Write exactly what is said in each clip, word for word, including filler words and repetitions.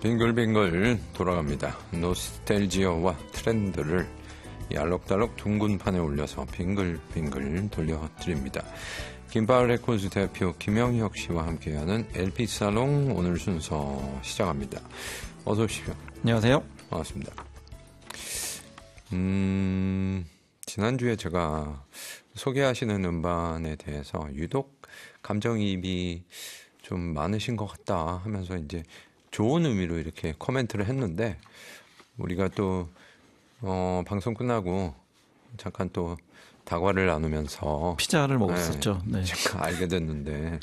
빙글빙글 돌아갑니다. 노스텔지어와 트렌드를 이 알록달록 둥근 판에 올려서 빙글빙글 돌려드립니다. 김바을 레코드 대표 김영혁 씨와 함께하는 엘피살롱 오늘 순서 시작합니다. 어서 오십시오. 안녕하세요. 반갑습니다. 음, 지난주에 제가 소개하시는 음반에 대해서 유독 감정이입이 좀 많으신 것 같다 하면서 이제 좋은 의미로 이렇게 코멘트를 했는데 우리가 또 어, 방송 끝나고 잠깐 또 다과를 나누면서 피자를 먹었었죠. 네, 네. 제가 알게 됐는데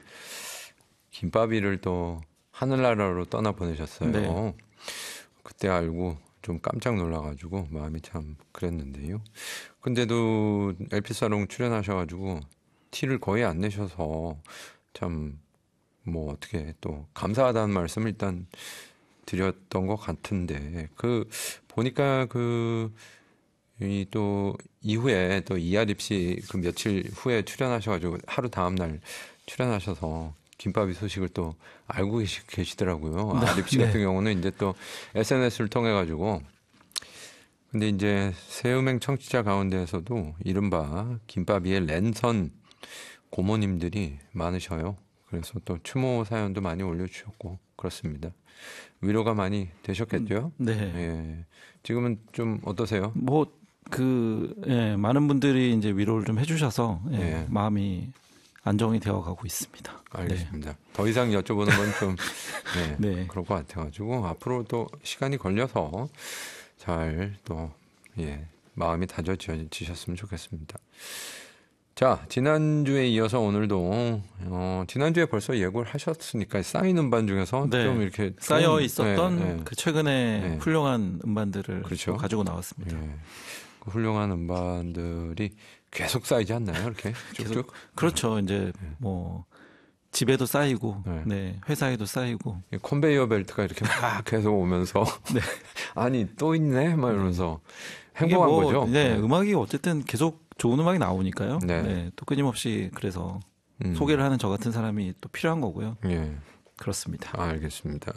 김밥이를 또 하늘나라로 떠나 보내셨어요. 네. 그때 알고 좀 깜짝 놀라가지고 마음이 참 그랬는데요. 근데도 엘피살롱 출연하셔가지고 티를 거의 안 내셔서 참 뭐 어떻게 또 감사하다는 말씀을 일단 드렸던 것 같은데 그 보니까 그 이 또 이후에 또 이하립 씨 그 며칠 후에 출연하셔가지고 하루 다음 날 출연하셔서 김밥이 소식을 또 알고 계시, 계시더라고요. 네. 아립 씨 네. 같은 경우는 이제 또 에스엔에스를 통해 가지고 근데 이제 새음행 청취자 가운데에서도 이른바 김밥이의 랜선 고모님들이 많으셔요. 그래서 또 추모 사연도 많이 올려주셨고 그렇습니다. 위로가 많이 되셨겠죠? 네. 예. 지금은 좀 어떠세요? 뭐 그 예, 많은 분들이 이제 위로를 좀 해주셔서 예, 예. 마음이 안정이 되어가고 있습니다. 알겠습니다. 네. 더 이상 여쭤보는 건 좀 네, 네. 그럴 것 같아가지고 앞으로 또 시간이 걸려서 잘 또 예, 마음이 다져지셨으면 좋겠습니다. 자, 지난주에 이어서 오늘도 어, 지난주에 벌써 예고를 하셨으니까 쌓인 음반 중에서 네. 좀 이렇게 쌓여 좋은, 있었던 네, 네. 그 최근에 네. 훌륭한 음반들을 그렇죠. 가지고 나왔습니다. 예. 그 훌륭한 음반들이 계속 쌓이지 않나요? 이렇게 쭉쭉. 계속, 그렇죠. 이제 네. 뭐 집에도 쌓이고, 네. 네, 회사에도 쌓이고. 컨베이어 벨트가 이렇게 막 계속 오면서 네. 아니 또 있네 막 이러면서 이게 행복한 뭐, 거죠. 네, 네. 음악이 어쨌든 계속 좋은 음악이 나오니까요. 네. 네, 또 끊임없이 그래서 음. 소개를 하는 저 같은 사람이 또 필요한 거고요. 예. 그렇습니다. 아, 알겠습니다.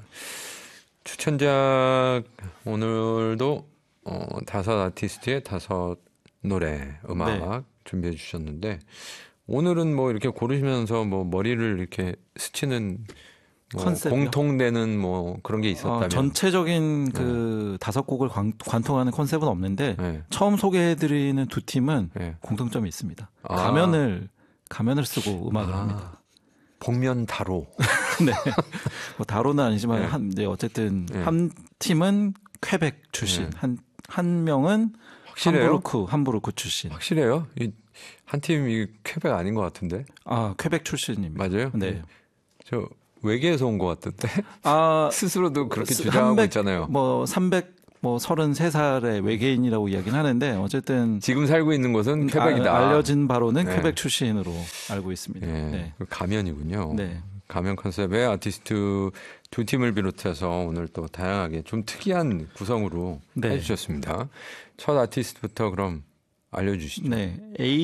추천작 오늘도 어, 다섯 아티스트의 다섯 노래 음악 네. 준비해 주셨는데 오늘은 뭐 이렇게 고르시면서 뭐 머리를 이렇게 스치는 뭐 컨셉이요? 공통되는 뭐 그런 게 있었다면 어, 전체적인 그 다섯 곡을 관, 관통하는 컨셉은 없는데 네. 처음 소개해드리는 두 팀은 네. 공통점이 있습니다. 아. 가면을 가면을 쓰고 음악을 아. 합니다. 복면 다로. 네, 뭐 다로는 아니지만 네. 한 이제 어쨌든 네. 한 팀은 퀘벡 출신, 네. 한 한 명은 확실해요? 함부르크 함부르크 출신. 확실해요? 이, 한 팀이 퀘벡 아닌 것 같은데. 아 퀘벡 출신입니다. 맞아요? 네. 저 외계에서 온 것 같던데. 아 스스로도 그렇게 스- 주장하고 삼백, 있잖아요. 뭐 삼백 뭐 서른세 살의 외계인이라고 이야기는 하는데 어쨌든 지금 살고 있는 곳은 퀘벡이다. 아, 알려진 바로는 네. 퀘벡 출신으로 알고 있습니다. 예, 네. 그 가면이군요. 네. 가면 컨셉의 아티스트 두 팀을 비롯해서 오늘 또 다양하게 좀 특이한 구성으로 네. 해주셨습니다. 첫 아티스트부터 그럼 알려주시죠. 네.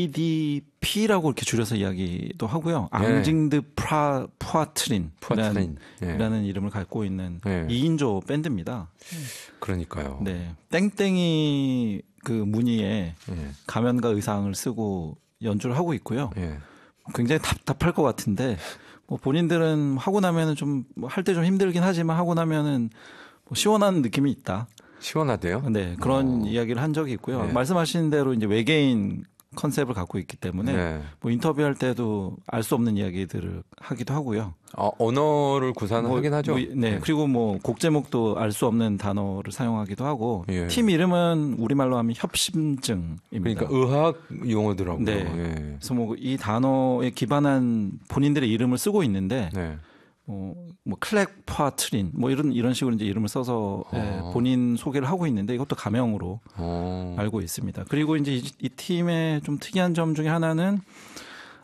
에이디피라고 이렇게 줄여서 이야기도 하고요. 네. 앙징드 프라 푸아트린이라는 푸아트린. 예. 이라는 이름을 갖고 있는 네. 이 인조 밴드입니다. 그러니까요. 네. 땡땡이 그 무늬에 예. 가면과 의상을 쓰고 연주를 하고 있고요. 예. 굉장히 답답할 것 같은데 뭐 본인들은 하고 나면은 좀 할 때 좀 힘들긴 하지만 하고 나면은 뭐 시원한 느낌이 있다. 시원하대요? 네, 그런 어. 이야기를 한 적이 있고요. 네. 말씀하신 대로 이제 외계인 컨셉을 갖고 있기 때문에 네. 뭐 인터뷰할 때도 알 수 없는 이야기들을 하기도 하고요. 어, 언어를 구사는 뭐, 하긴 하죠. 뭐, 네, 그리고 뭐 곡 제목도 알 수 없는 단어를 사용하기도 하고 예. 팀 이름은 우리말로 하면 협심증입니다. 그러니까 의학 용어더라고요. 네. 예. 그래서 뭐 이 단어에 기반한 본인들의 이름을 쓰고 있는데 네. 뭐, 뭐 클렉파트린 뭐 이런 이런 식으로 이제 이름을 써서 어. 예, 본인 소개를 하고 있는데 이것도 가명으로 어. 알고 있습니다. 그리고 이제 이, 이 팀의 좀 특이한 점 중에 하나는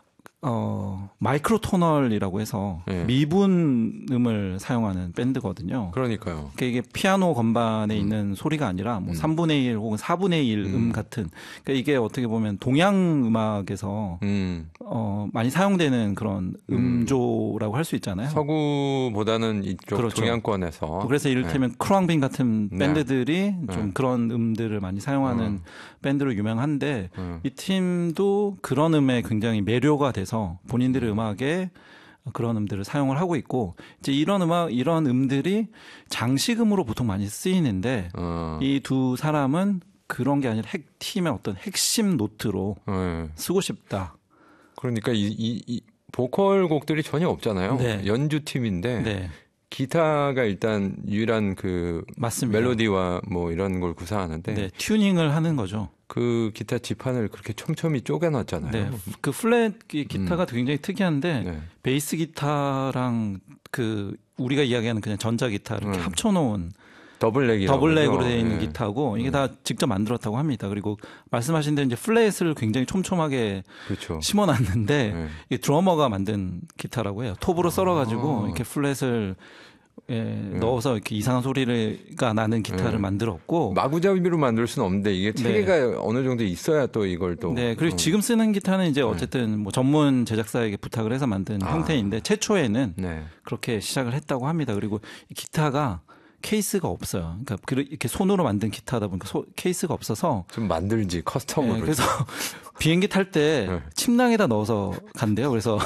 어, 마이크로토널이라고 해서 네. 미분음을 사용하는 밴드거든요. 그러니까요. 그러니까 이게 피아노 건반에 음. 있는 소리가 아니라 뭐 음. 삼분의 일 혹은 사분의 일 음 음. 같은. 그러니까 이게 어떻게 보면 동양 음악에서 음. 어, 많이 사용되는 그런 음조라고 할 수 있잖아요. 서구보다는 이쪽 그렇죠. 동양권에서. 그래서 이를테면 네. 크루앙빈 같은 네. 밴드들이 좀 네. 그런 음들을 많이 사용하는 음. 밴드로 유명한데 음. 이 팀도 그런 음에 굉장히 매료가 돼서 본인들의 음악에 그런 음들을 사용을 하고 있고 이제 이런 음악 이런 음들이 장식음으로 보통 많이 쓰이는데 어. 이 두 사람은 그런 게 아니라 핵 팀의 어떤 핵심 노트로 네. 쓰고 싶다. 그러니까 이, 이, 이 보컬 곡들이 전혀 없잖아요. 네. 연주팀인데 네, 기타가 일단 유일한 그 맞습니다. 멜로디와 뭐 이런 걸 구사하는데 네, 튜닝을 하는 거죠. 그 기타 지판을 그렇게 촘촘히 쪼개놨잖아요. 네, 그 플랫 기- 기타가 음. 굉장히 특이한데 네. 베이스 기타랑 그 우리가 이야기하는 그냥 전자 기타 이렇게 음. 합쳐놓은 더블랙이라고 더블랙으로 그러죠. 되어 있는 네. 기타고 이게 음. 다 직접 만들었다고 합니다. 그리고 말씀하신 대로 이제 플랫을 굉장히 촘촘하게 그렇죠. 심어놨는데 네. 이게 드러머가 만든 기타라고 해요. 톱으로 썰어가지고 아. 이렇게 플랫을 예, 넣어서 이렇게 이상한 소리가 나는 기타를 네. 만들었고 마구잡이로 만들 수는 없는데 이게 체계가 어느 정도 있어야 또 이걸 또. 네, 그리고 어. 지금 쓰는 기타는 이제 어쨌든 뭐 전문 제작사에게 부탁을 해서 만든 아. 형태인데 최초에는 네. 그렇게 시작을 했다고 합니다. 그리고 이 기타가 케이스가 없어요. 그러니까 그- 이렇게 손으로 만든 기타다 보니까 소- 케이스가 없어서 좀 만들지 커스텀으로. 네, 그래서 비행기 탈 때 네. 침낭에다 넣어서 간대요. 그래서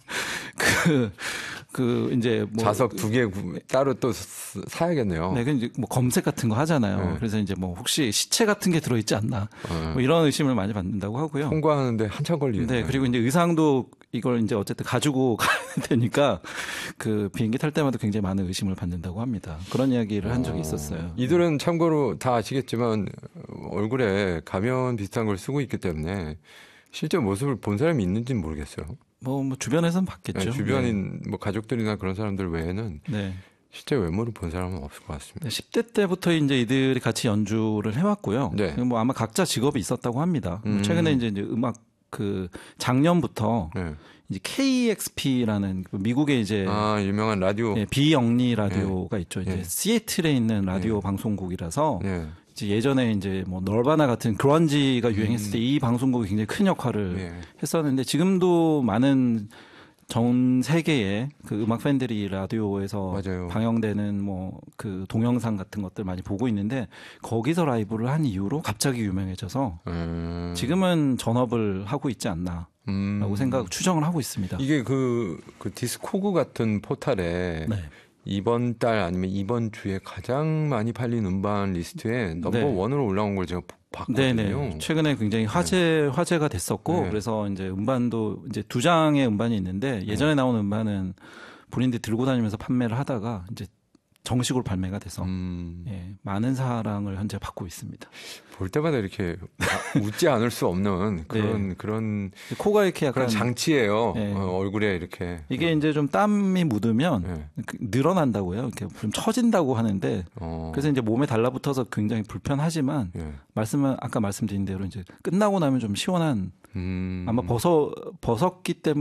그, 그 이제 뭐 자석 두 개 따로 또 스- 사야겠네요. 네, 그 이제 뭐 검색 같은 거 하잖아요. 네. 그래서 이제 뭐 혹시 시체 같은 게 들어있지 않나 어. 뭐 이런 의심을 많이 받는다고 하고요. 통과하는데 한참 걸리는데. 네, 그리고 이제 의상도 이걸 이제 어쨌든 가지고 가야 되니까 그 비행기 탈 때마다 굉장히 많은 의심을 받는다고 합니다. 그런 이야기를 한 적이 있었어요. 이들은 참고로 다 아시겠지만 얼굴에 가면 비슷한 걸 쓰고 있기 때문에 실제 모습을 본 사람이 있는지는 모르겠어요. 뭐, 뭐 주변에서는 봤겠죠. 네, 주변인 뭐 가족들이나 그런 사람들 외에는 네. 실제 외모를 본 사람은 없을 것 같습니다. 네, 십 대 때부터 이제 이들이 같이 연주를 해왔고요. 네. 뭐 아마 각자 직업이 있었다고 합니다. 뭐 음. 최근에 이제, 이제 음악 그 작년부터 네. 이제 케이엑스피라는 미국의 이제 아 유명한 라디오. 예, 비영리 라디오가 있죠. 이제 네. 시애틀에 있는 라디오 방송국이라서 네. 이제 예전에 이제 뭐 널바나 같은 그런지가 유행했을 때 이 방송국이 굉장히 큰 역할을 네. 했었는데 지금도 많은 전 세계의 그 음악 팬들이 라디오에서 맞아요. 방영되는 뭐 그 동영상 같은 것들 많이 보고 있는데 거기서 라이브를 한 이후로 갑자기 유명해져서 음. 지금은 전업을 하고 있지 않나라고 음. 생각 추정을 하고 있습니다. 이게 그, 그 디스코그 같은 포탈에 네. 이번 달 아니면 이번 주에 가장 많이 팔린 음반 리스트에 넘버 네. 원으로 올라온 걸 제가 봤거든요. 네네. 최근에 굉장히 화제 화제가 됐었고 네. 그래서 이제 음반도 이제 두 장의 음반이 있는데 예전에 나온 음반은 본인들이 들고 다니면서 판매를 하다가 이제 정식으로 발매가 돼서 음, 예, 많은 사랑을 현재 받고 있습니다. 볼 때마다 이렇게 아, 웃지 않을 수 없는 그런 그런 코가 이렇게 약간 그런 장치예요. 네. 어, 얼굴에 이렇게 이게 이제 좀 땀이 묻으면 네. 그 늘어난다고요. 이렇게 좀 처진다고 하는데 어, 그래서 이제 몸에 달라붙어서 굉장히 불편하지만 예. 말씀은 아까 말씀드린 대로 이제 끝나고 나면 좀 시원한 음. 아마 벗어 벗었기 때문에